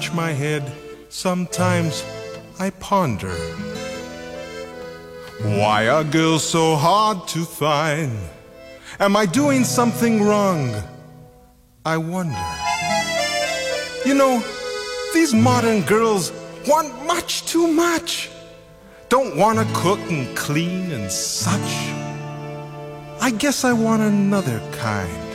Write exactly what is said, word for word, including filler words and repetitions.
scratch my head, sometimes I ponder. Why are girls so hard to find? Am I doing something wrong? I wonder. You know, these modern girls want much too much. Don't want to cook and clean and such. I guess I want another kind.